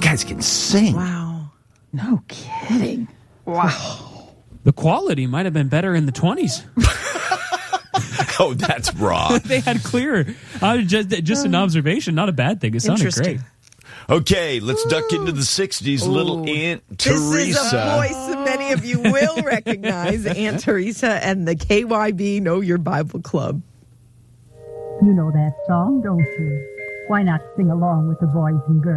guys can sing. Wow. No kidding. Wow. The quality might have been better in the 20s. Oh, that's wrong. They had clearer. Just an observation, not a bad thing. It sounded great. Okay, let's duck into the 60s. Little Aunt Teresa. This is a voice that many of you will recognize. Aunt Teresa and the KYB Know Your Bible Club. You know that song, don't you? Why not sing along with the boys and girls?